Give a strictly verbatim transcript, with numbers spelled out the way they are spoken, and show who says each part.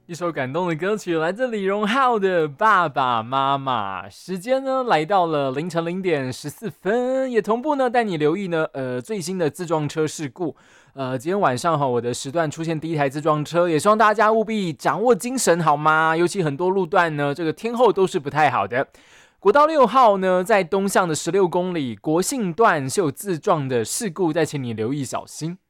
Speaker 1: 一首感动的歌曲，来自李荣浩的《爸爸妈妈》。时间呢来到了凌晨零点十四分，也同步呢带你留意呢呃最新的自撞车事故。呃，今天晚上哈，我的时段出现第一台自撞车，也希望大家务必掌握精神好吗？尤其很多路段呢，这个天候都是不太好的。国道六号呢，在东向的十六公里国信段是有自撞的事故，再请你留意小心。